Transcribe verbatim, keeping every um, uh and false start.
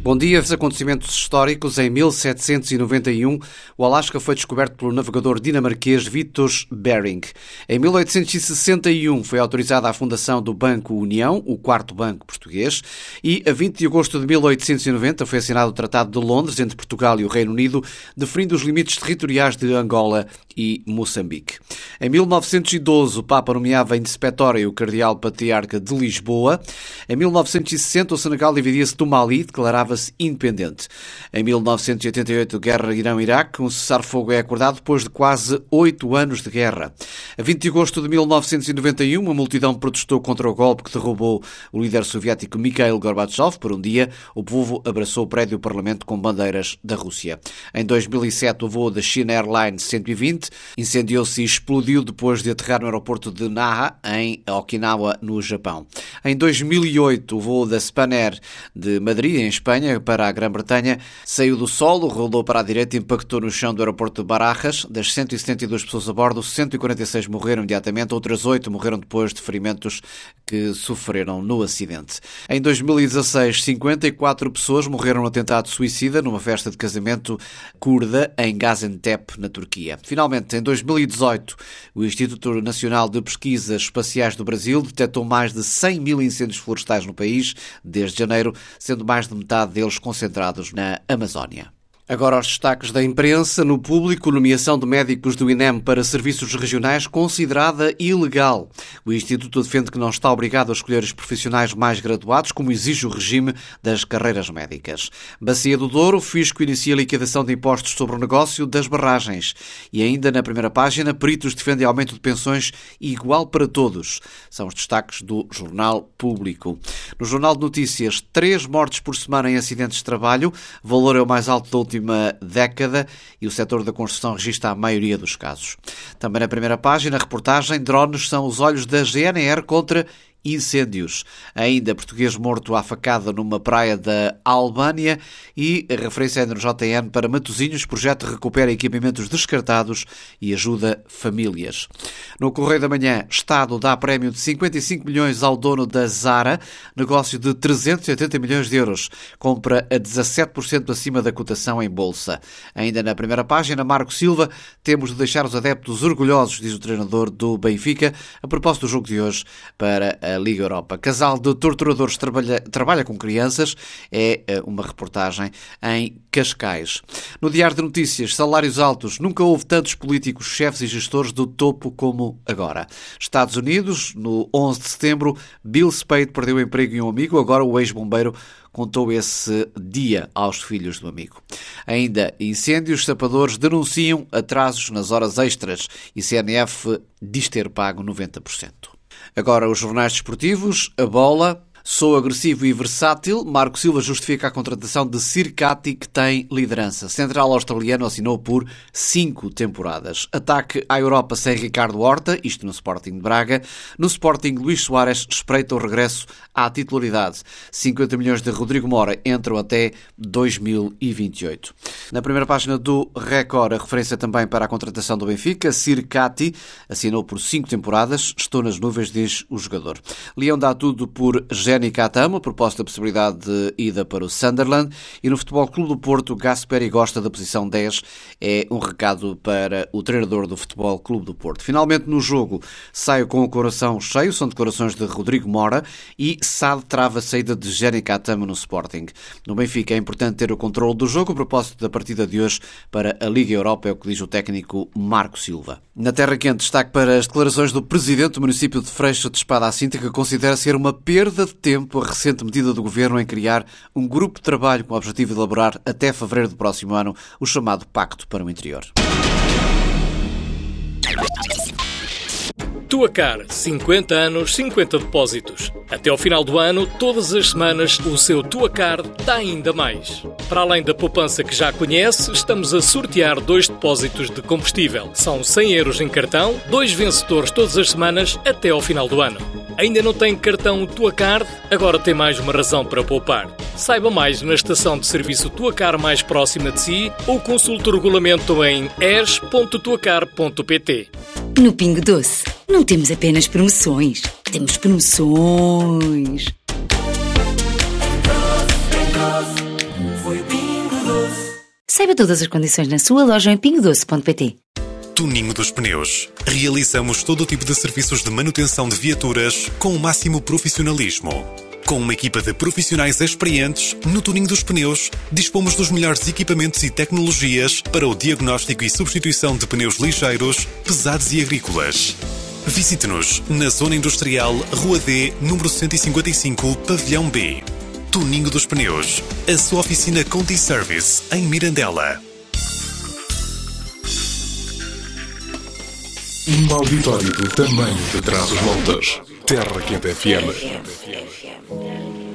Bom dia. Os acontecimentos históricos. Em mil setecentos e noventa e um, o Alasca foi descoberto pelo navegador dinamarquês Vitus Bering. Em mil oitocentos e sessenta e um, foi autorizada a fundação do Banco União, o quarto banco português, e a vinte de agosto de mil oitocentos e noventa foi assinado o Tratado de Londres entre Portugal e o Reino Unido, definindo os limites territoriais de Angola e Moçambique. Em mil novecentos e doze, o Papa nomeava in spectore o cardeal patriarca de Lisboa. Em mil novecentos e sessenta, o Senegal dividia-se do Mali, declarava-se independente. Em mil novecentos e oitenta e oito, guerra Irão-Iraque, um cessar-fogo é acordado depois de quase oito anos de guerra. A vinte de agosto de mil novecentos e noventa e um, uma multidão protestou contra o golpe que derrubou o líder soviético Mikhail Gorbachev. Por um dia, o povo abraçou o prédio do Parlamento com bandeiras da Rússia. Em dois mil e sete, o voo da China Airlines cento e vinte incendiou-se e explodiu depois de aterrar no aeroporto de Naha, em Okinawa, no Japão. Em dois mil e oito, o voo da Spanair de Madrid, em Espanha, para a Grã-Bretanha, saiu do solo, rodou para a direita e impactou no chão do aeroporto de Barajas. Das cento e setenta e duas pessoas a bordo, cento e quarenta e seis morreram imediatamente, outras oito morreram depois de ferimentos que sofreram no acidente. Em dois mil e dezasseis, cinquenta e quatro pessoas morreram no atentado suicida numa festa de casamento curda em Gaziantep, na Turquia. Finalmente, em dois mil e dezoito, o Instituto Nacional de Pesquisas Espaciais do Brasil detectou mais de cem mil incêndios florestais no país desde janeiro, sendo mais de metade deles concentrados na Amazónia. Agora aos destaques da imprensa. No Público, nomeação de médicos do INEM para serviços regionais considerada ilegal. O Instituto defende que não está obrigado a escolher os profissionais mais graduados, como exige o regime das carreiras médicas. Bacia do Douro, o Fisco inicia a liquidação de impostos sobre o negócio das barragens. E ainda na primeira página, peritos defendem aumento de pensões igual para todos. São os destaques do Jornal Público. No Jornal de Notícias, três mortes por semana em acidentes de trabalho. O valor é o mais alto da última década e o setor da construção registra a maioria dos casos. Também na primeira página, a reportagem: drones são os olhos da G N R contra incêndios. Ainda português morto à facada numa praia da Albânia e a referência no J N para Matosinhos. Projeto recupera equipamentos descartados e ajuda famílias. No Correio da Manhã, Estado dá prémio de cinquenta e cinco milhões ao dono da Zara, negócio de trezentos e oitenta milhões de euros, compra a dezassete por cento acima da cotação em bolsa. Ainda na primeira página, Marco Silva: temos de deixar os adeptos orgulhosos, diz o treinador do Benfica, a propósito do jogo de hoje para a Liga Europa. Casal de torturadores trabalha, trabalha com crianças, é uma reportagem em Cascais. No Diário de Notícias, salários altos. Nunca houve tantos políticos, chefes e gestores do topo como agora. Estados Unidos, no onze de setembro, Bill Spade perdeu o emprego e um amigo. Agora o ex-bombeiro contou esse dia aos filhos do amigo. Ainda incêndios, sapadores denunciam atrasos nas horas extras e C N F diz ter pago noventa por cento. Agora os jornais desportivos. A Bola: sou agressivo e versátil. Marco Silva justifica a contratação de Circati, que tem liderança. Central australiano assinou por cinco temporadas. Ataque à Europa sem Ricardo Horta, isto no Sporting de Braga. No Sporting, Luís Soares espreita o regresso à titularidade. cinquenta milhões de Rodrigo Mora entram até dois mil e vinte e oito. Na primeira página do Record, a referência também para a contratação do Benfica. Circati assinou por cinco temporadas. Estou nas nuvens, diz o jogador. Leão dá tudo por Jenny Catamo, a proposta da possibilidade de ida para o Sunderland. E no Futebol Clube do Porto, Gasperi gosta da posição dez. É um recado para o treinador do Futebol Clube do Porto. Finalmente, no jogo, saio com o coração cheio. São declarações de Rodrigo Mora. E S A D trava a saída de Jenny Catamo no Sporting. No Benfica é importante ter o controle do jogo. A propósito da partida de hoje para a Liga Europa, é o que diz o técnico Marco Silva. Na Terra Quente, destaque para as declarações do presidente do município de Freixo de Espada à Cinta, que considera ser uma perda de tempo a recente medida do governo em criar um grupo de trabalho com o objetivo de elaborar até fevereiro do próximo ano o chamado Pacto para o Interior. Tuacar, cinquenta anos, cinquenta depósitos. Até ao final do ano, todas as semanas, o seu Tuacar dá ainda mais. Para além da poupança que já conhece, estamos a sortear dois depósitos de combustível. São cem euros em cartão, dois vencedores todas as semanas até ao final do ano. Ainda não tem cartão Tuacar? Agora tem mais uma razão para poupar. Saiba mais na estação de serviço Tuacar mais próxima de si ou consulte o regulamento em e s ponto tuacar ponto p t. No Pingo Doce, não temos apenas promoções, temos promoções. Saiba todas as condições na sua loja em pingo doce ponto pt. Tuninho dos Pneus. Realizamos todo o tipo de serviços de manutenção de viaturas com o máximo profissionalismo. Com uma equipa de profissionais experientes, no Tuninho dos Pneus, dispomos dos melhores equipamentos e tecnologias para o diagnóstico e substituição de pneus ligeiros, pesados e agrícolas. Visite-nos na Zona Industrial, Rua D, número cento e cinquenta e cinco, Pavilhão B. Tuninho dos Pneus, a sua oficina Conti Service, em Mirandela. Um auditório do tamanho de Trás-os-Montes. Terra Quente F M.